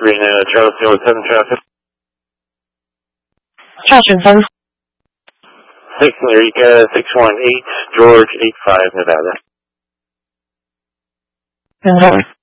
Charlie Field 7 traffic. Charlie 7. 6 Eureka 618 George 85 Nevada. Nevada.